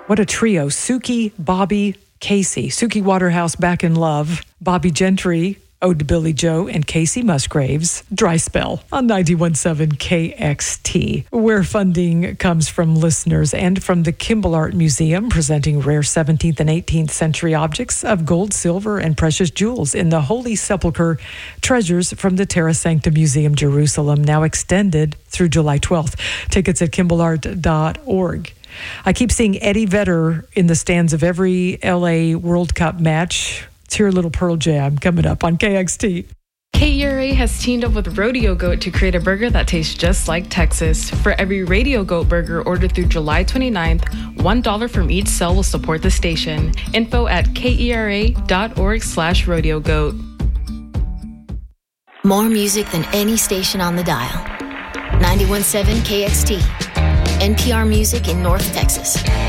What a trio. Suki, Bobby, Casey. Suki Waterhouse, Back in Love. Bobby Gentry, Ode to Billy Joe, and Casey Musgraves, Dry Spell on 91.7 KXT, where funding comes from listeners and from the Kimball Art Museum, presenting rare 17th and 18th century objects of gold, silver, and precious jewels in the Holy Sepulchre Treasures from the Terra Sancta Museum, Jerusalem, now extended through July 12th. Tickets at KimballArt.org. I keep seeing Eddie Vedder in the stands of every LA World Cup match. Let's hear a little Pearl Jam coming up on KXT. KERA has teamed up with Rodeo Goat to create a burger that tastes just like Texas. For every Radio Goat burger ordered through July 29th, $1 from each sale will support the station. Info at KERA.org/RodeoGoat. More music than any station on the dial. 91.7 KXT. NPR Music in North Texas.